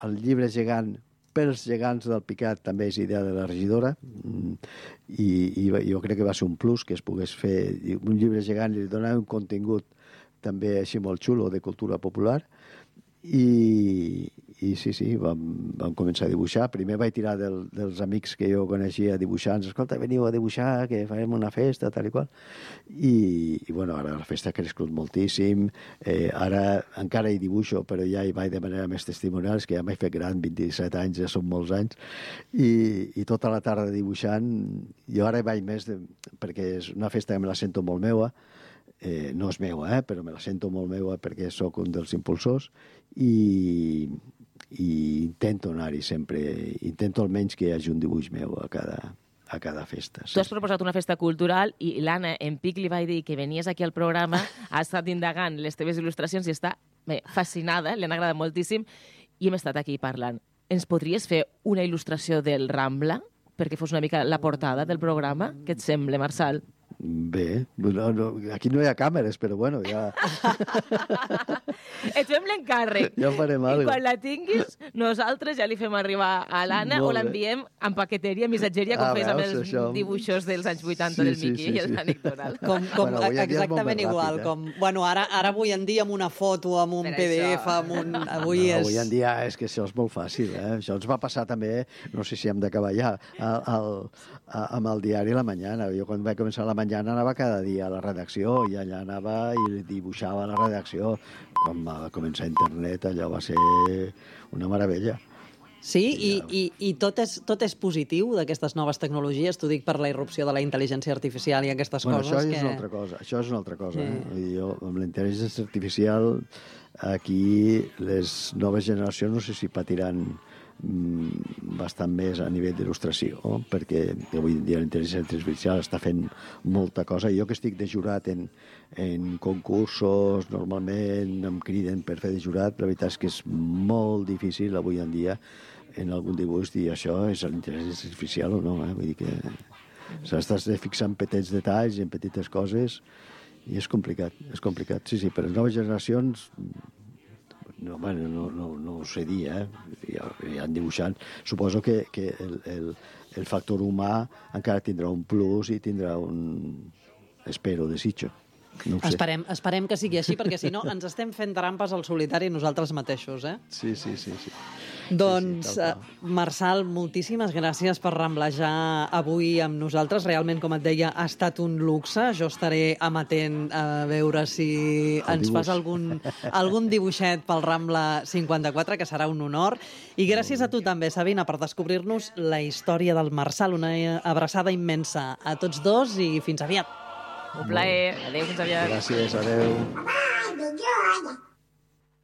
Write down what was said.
el llibre gegant pels gegants del Picat també és idea de la regidora i jo crec que va ser un plus que es pogués fer un llibre gegant i li donava un contingut també així molt xulo de cultura popular i sí, vam començar a dibuixar. Primer vaig tirar dels amics que jo coneixia dibuixants, escolta, veniu a dibuixar, que farem una festa, tal i qual. I bueno, ara la festa ha crescut moltíssim, ara encara hi dibuixo, però ja hi vaig de manera més testimonial, que ja m'he fet gran, 27 anys, ja són molts anys, i tota la tarda dibuixant. Jo ara hi vaig més, perquè és una festa que me la sento molt meua, no és meua, però me la sento molt meua perquè sóc un dels impulsors i intento anar-hi sempre, intento almenys que hi hagi un dibuix meu a cada festa. Tu has proposat una festa cultural i l'Anna en Pic li vaig dir que venies aquí al programa, ha estat indagant les teves il·lustracions i està fascinada, li han agradat moltíssim i hem estat aquí parlant. Ens podries fer una il·lustració del Rambla perquè fos una mica la portada del programa? Què et sembla, Marçal? Bé, aquí no hi ha càmeres, però bueno, ja... Et fem l'encàrrec. Ja farem alguna cosa. I quan la tinguis, nosaltres ja li fem arribar a l'Anna o l'enviem en paqueteria, missatgeria, com fes amb els dibuixos dels anys 80 del Miqui i el Dani Toral. Exactament igual. Bueno, ara avui en dia amb una foto, amb un PDF, avui en dia és que això és molt fàcil, Això ens va passar també, no sé si hem d'acabar ja, amb el diari La Mañana. Jo quan vaig començar La Mañana anava cada dia a la redacció i allà anava i dibuixava a la redacció. Quan va començar internet allò va ser una meravella. Sí, i tot és positiu d'aquestes noves tecnologies, t'ho dic per la irrupció de la intel·ligència artificial i aquestes coses. Això és una altra cosa. Jo, amb la intel·ligència artificial, aquí les noves generacions no sé si patiran bastant més a nivell d'il·lustració, perquè avui en dia la intel·ligència artificial està fent molta cosa. Jo que estic de jurat en concursos, normalment em criden per fer de jurat, la veritat és que és molt difícil avui en dia en algun dibuix dir això és l'intel·ligència artificial o no, vull dir que s'estàs fixant en petits detalls i en petites coses i és complicat, sí, per les noves generacions no ho sé dir, ja han dibuixant. Suposo que el factor humà encara tindrà un plus i tindrà espero, desitjo. No ho sé. Esperem que sigui així, perquè si no ens estem fent trampes al solitari nosaltres mateixos, Sí. Doncs, Marçal, moltíssimes gràcies per ramblejar avui amb nosaltres. Realment, com et deia, ha estat un luxe. Jo estaré amatent a veure si ens fas algun dibuixet pel Rambla 54, que serà un honor. I gràcies a tu també, Sabina, per descobrir-nos la història del Marçal. Una abraçada immensa a tots dos i fins aviat. Un plaer. Adéu, fins aviat. Gràcies, adéu.